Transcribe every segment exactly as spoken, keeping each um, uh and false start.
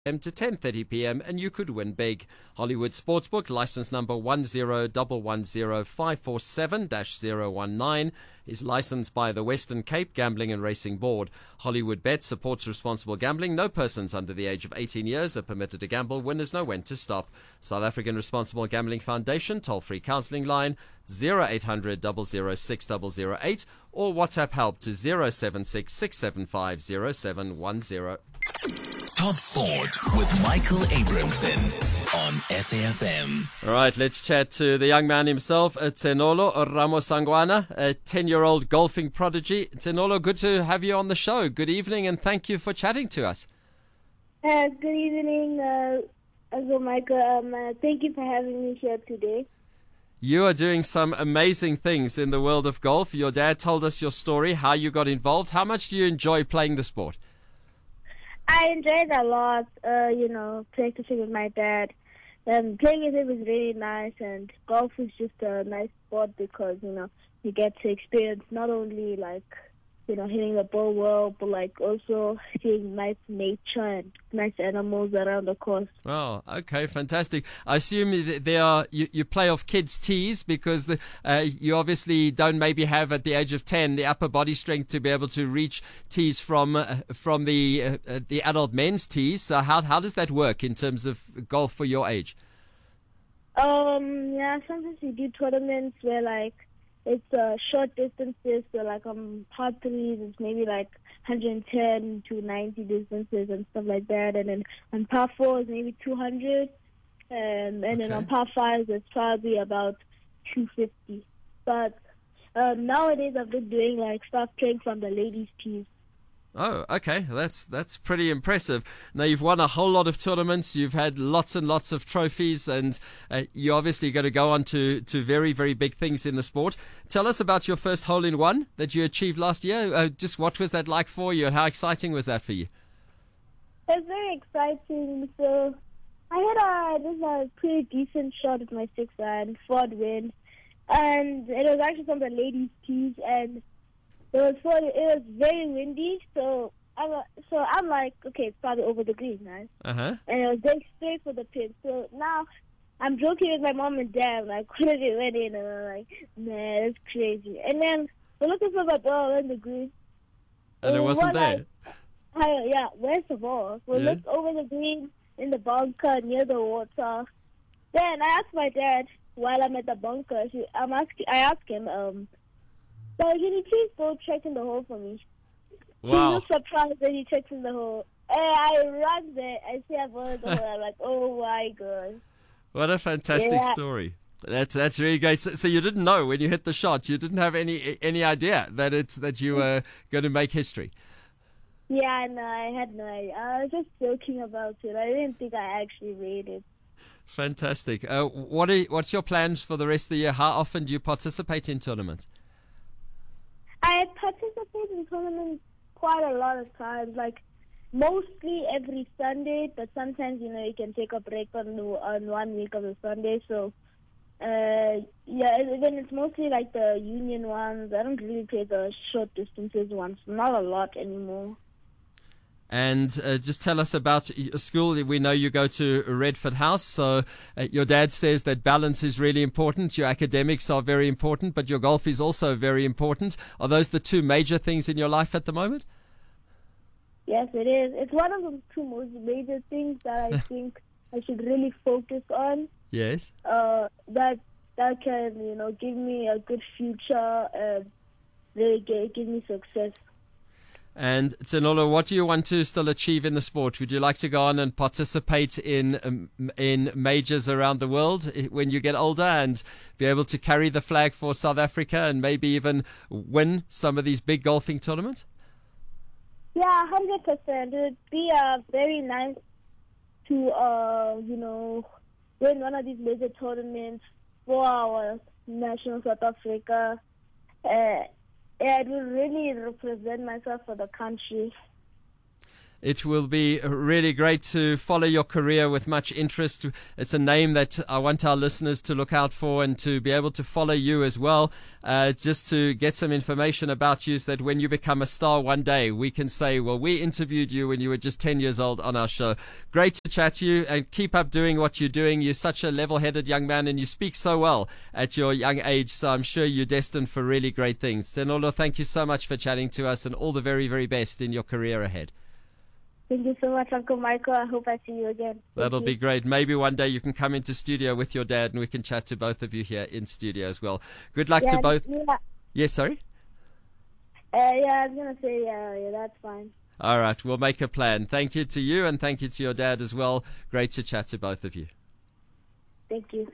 p.m. to ten thirty p.m. and you could win big. Hollywood Sportsbook, license number one zero one one zero five four seven dash zero one nine, is licensed by the Western Cape Gambling and Racing Board. Hollywood Bet supports responsible gambling. No persons under the age of eighteen years are permitted to gamble. Winners know when to stop. South African Responsible Gambling Foundation toll-free counselling line zero eight hundred, zero zero six, zero zero eight or WhatsApp help to zero seven six, six seven five, zero seven one zero. Top Sport with Michael Abramson on S A F M. All right, let's chat to the young man himself, uh, Tsenolo Ramosangwana, a ten-year-old golfing prodigy. Tsenolo, good to have you on the show. Good evening, and thank you for chatting to us. Uh, good evening, uh, also Michael. Um, uh, thank you for having me here today. You are doing some amazing things in the world of golf. Your dad told us your story, how you got involved. How much do you enjoy playing the sport? I enjoyed a lot, uh, you know, practicing with my dad. Um, playing with him was really nice, and golf is just a nice sport because, you know, you get to experience not only, like, you know, hitting the ball well, but, like, also seeing nice nature and nice animals around the course. Oh, okay, fantastic. I assume that there are, you, you play off kids' tees because the, uh, you obviously don't maybe have at the age of ten the upper body strength to be able to reach tees from uh, from the uh, uh, the adult men's tees. So how how does that work in terms of golf for your age? Um, yeah, sometimes we do tournaments where, like, it's uh, short distances, so like on par threes, it's maybe like one hundred ten to ninety distances and stuff like that. And then on par fours, maybe two hundred. Um, and okay. Then on par fives, it's probably about two fifty. But um, nowadays, I've been doing like stuff playing from the ladies' tees. Oh, okay. That's that's pretty impressive. Now, you've won a whole lot of tournaments. You've had lots and lots of trophies, and uh, you're obviously going to go on to, to very, very big things in the sport. Tell us about your first hole-in-one that you achieved last year. Uh, just what was that like for you, and how exciting was that for you? It was very exciting. So I had a, this a pretty decent shot with my six iron, forward wind, and it was actually from the ladies' tees, and It was for, it was very windy, so I'm so I'm like, okay, it's probably over the green, right? Uh huh. And it was going straight for the pin. So now I'm joking with my mom and dad, like, what if it went in? And I'm like, man, it's crazy. And then we're looking for the ball in the green, and, and it wasn't there. Like, I, yeah, where's the ball? We yeah. looked over the green in the bunker near the water. Then I asked my dad while I'm at the bunker. She, I'm asking, I asked him, um. So can you please go check in the hole for me? Wow. He was surprised that he checked in the hole. And I run there. I see a ball in the hole. I'm like, oh my God. What a fantastic yeah. story. That's that's really great. So, so you didn't know when you hit the shot. You didn't have any any idea that it's that you were going to make history. Yeah, no, I had no idea. I was just joking about it. I didn't think I actually made it. Fantastic. Uh, what are what's your plans for the rest of the year? How often do you participate in tournaments? I participate in tournaments quite a lot of times, like mostly every Sunday, but sometimes, you know, you can take a break on on one week of the Sunday. So, uh, yeah, then it's mostly like the union ones. I don't really play the short distances ones, not a lot anymore. And uh, just tell us about your school. We know you go to Redford House, so uh, your dad says that balance is really important. Your academics are very important, but your golf is also very important. Are those the two major things in your life at the moment? Yes, it is. It's one of the two most major things that I think I should really focus on. Yes. Uh, that that can, you know, give me a good future and really give, give me success. And Tsenolo, what do you want to still achieve in the sport? Would you like to go on and participate in um, in majors around the world when you get older and be able to carry the flag for South Africa and maybe even win some of these big golfing tournaments? Yeah, one hundred percent. It would be uh, very nice to, uh, you know, win one of these major tournaments for our national South Africa. Uh, Yeah, it will really represent myself for the country. It will be really great to follow your career with much interest. It's a name that I want our listeners to look out for and to be able to follow you as well, uh, just to get some information about you so that when you become a star one day, we can say, well, we interviewed you when you were just ten years old on our show. Great to chat to you, and keep up doing what you're doing. You're such a level-headed young man, and you speak so well at your young age, so I'm sure you're destined for really great things. Senolo, thank you so much for chatting to us, and all the very, very best in your career ahead. Thank you so much, Uncle Michael. I hope I see you again. Thank That'll you. be great. Maybe one day you can come into studio with your dad and we can chat to both of you here in studio as well. Good luck yeah, to both. Yeah. Yes, sorry? Uh, yeah, I was going to say, yeah, yeah, that's fine. All right, we'll make a plan. Thank you to you, and thank you to your dad as well. Great to chat to both of you. Thank you.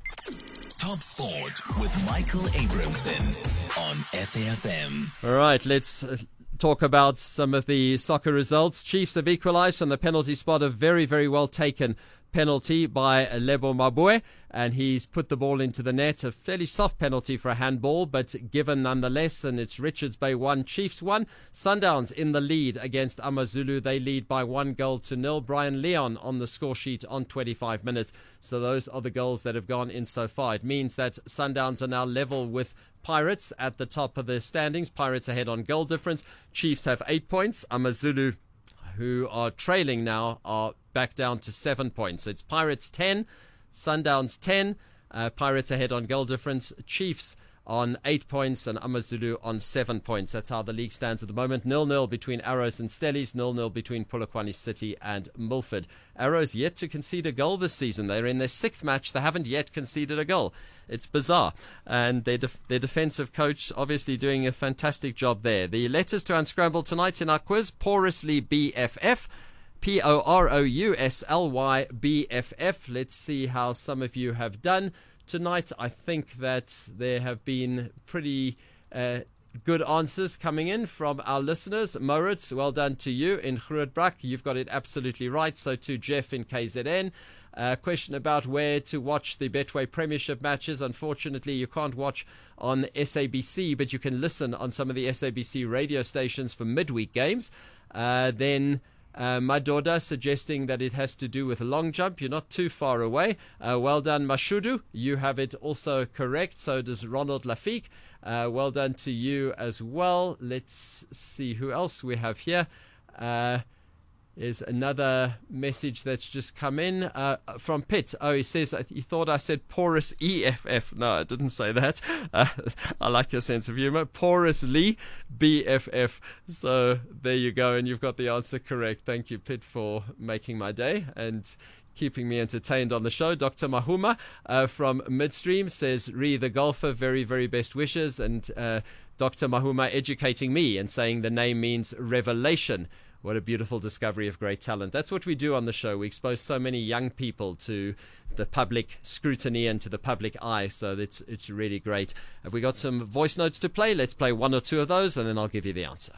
Top Sport with Michael Abramson on S A F M. All right, let's uh, talk about some of the soccer results. Chiefs have equalized from the penalty spot. A very, very well taken penalty by Lebo Mabue, and he's put the ball into the net. A fairly soft penalty for a handball, but given nonetheless, and it's Richards Bay one, Chiefs one. Sundowns in the lead against Amazulu. They lead by one goal to nil. Brian Leon on the score sheet on twenty-five minutes. So those are the goals that have gone in so far. It means that Sundowns are now level with Pirates at the top of the standings. Pirates ahead on goal difference. Chiefs have eight points. Amazulu, who are trailing now, are back down to seven points. So it's Pirates ten, Sundowns ten, uh, Pirates ahead on goal difference, Chiefs on eight points, and Amazulu on seven points. That's how the league stands at the moment. nil-nil between Arrows and Stellies, nil-nil between Polokwane City and Milford. Arrows yet to concede a goal this season. They're in their sixth match. They haven't yet conceded a goal. It's bizarre. And their, def- their defensive coach obviously doing a fantastic job there. The letters to unscramble tonight in our quiz: Porously B F F. P O R O U S L Y B F F. Let's see how some of you have done tonight. I think that there have been pretty uh, good answers coming in from our listeners. Moritz, well done to you in Grootbrak. You've got it absolutely right. So too Jeff in K Z N. Uh, question about where to watch the Betway Premiership matches. Unfortunately, you can't watch on S A B C, but you can listen on some of the S A B C radio stations for midweek games. Uh, then Uh, Madoda suggesting that it has to do with long jump. You're not too far away. Uh, well done, Mashudu. You have it also correct. So does Ronald Lafique. Uh, well done to you as well. Let's see who else we have here. Uh, There's another message that's just come in uh, from Pitt. Oh, he says, he thought I said porous E F F. No, I didn't say that. Uh, I like your sense of humor. Porously B F F. So there you go, and you've got the answer correct. Thank you, Pitt, for making my day and keeping me entertained on the show. Doctor Mahuma uh, from Midstream says, Ree the golfer, very, very best wishes. And uh, Doctor Mahuma educating me and saying the name means revelation. What a beautiful discovery of great talent. That's what we do on the show. We expose so many young people to the public scrutiny and to the public eye. So it's, it's really great. Have we got some voice notes to play? Let's play one or two of those, and then I'll give you the answer.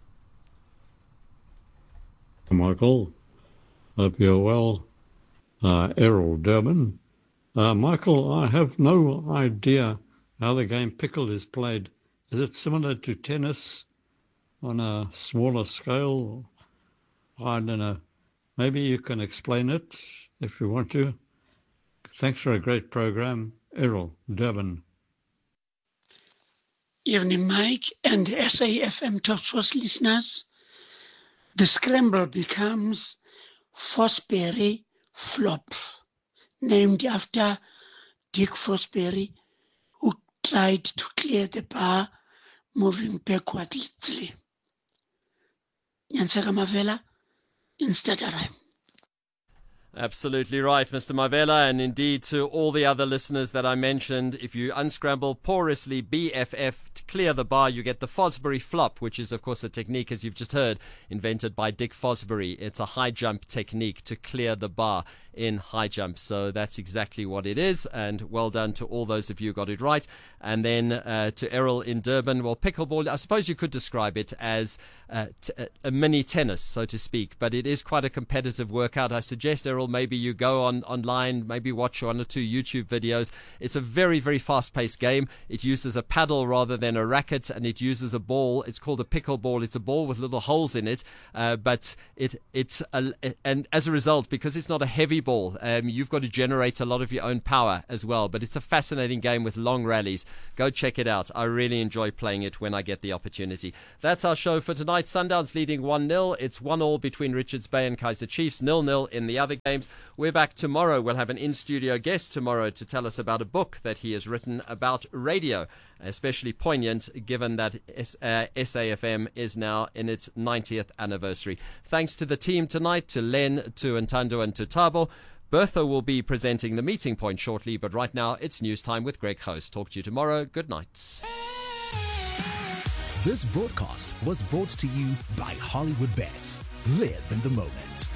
Michael, hope you're well. Uh, Errol Durban. Uh, Michael, I have no idea how the game pickle is played. Is it similar to tennis on a smaller scale? I don't know. Maybe you can explain it if you want to. Thanks for a great program. Errol, Durban. Evening, Mike and S A F M Top Sports listeners. The scramble becomes Fosbury Flop, named after Dick Fosbury, who tried to clear the bar moving backwardly. Nyansaka Mavela, Instagram. Absolutely right, Mister Mavela, and indeed to all the other listeners that I mentioned, if you unscramble Porously B F F to clear the bar, you get the Fosbury Flop, which is, of course, a technique, as you've just heard, invented by Dick Fosbury. It's a high jump technique to clear the bar. in high jump. So that's exactly what it is, and well done to all those of you who got it right. And then uh, to Errol in Durban, well, pickleball, I suppose you could describe it as uh, t- a mini tennis, so to speak, but it is quite a competitive workout. I suggest, Errol, maybe you go on online, maybe watch one or two YouTube videos. It's a very, very fast-paced game. It uses a paddle rather than a racket, and it uses a ball. It's called a pickleball. It's a ball with little holes in it, uh, but it it's a, and as a result, because it's not a heavy ball, um, you've got to generate a lot of your own power as well. But it's a fascinating game with long rallies. Go check it out. I really enjoy playing it when I get the opportunity. That's our show for tonight. Sundowns leading one nil. It's one all between Richards Bay and Kaizer Chiefs, nil nil in the other games. We're back tomorrow. We'll have an in-studio guest tomorrow to tell us about a book that he has written about radio, especially poignant given that S- uh, S A F M is now in its ninetieth anniversary. Thanks to the team tonight, to Len, to Ntando, and to Tabo. Bertha will be presenting The Meeting Point shortly, but right now it's news time with Greg Host. Talk to you tomorrow. Good night. This broadcast was brought to you by Hollywood Bets. Live in the moment.